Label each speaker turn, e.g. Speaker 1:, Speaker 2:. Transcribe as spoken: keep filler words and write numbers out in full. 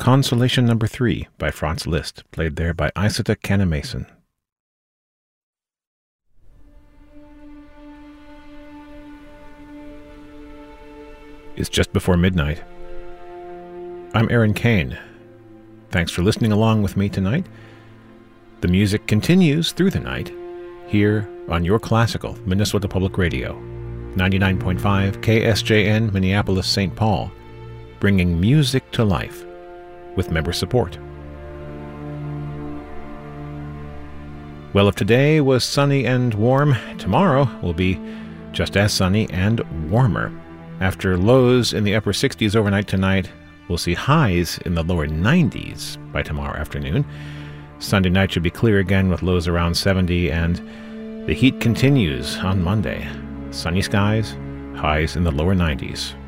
Speaker 1: Consolation Number Three by Franz Liszt, played there by Isata Canna-Mason. It's just before midnight. I'm Aaron Kane. Thanks for listening along with me tonight. The music continues through the night here on your classical Minnesota Public Radio, ninety-nine point five K S J N Minneapolis Saint Paul, bringing music to life with member support. Well, if today was sunny and warm, tomorrow will be just as sunny and warmer. After lows in the upper sixties overnight tonight, we'll see highs in the lower nineties by tomorrow afternoon. Sunday night should be clear again with lows around seventy, and the heat continues on Monday. Sunny skies, highs in the lower nineties.